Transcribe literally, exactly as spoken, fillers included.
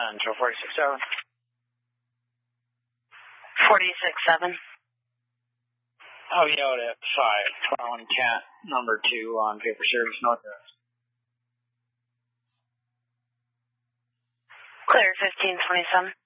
Central forty-six seven. forty-six seven. Oh, Yoda at five, twenty-one Cat, number two on paper service northwest. Clear fifteen twenty-seven.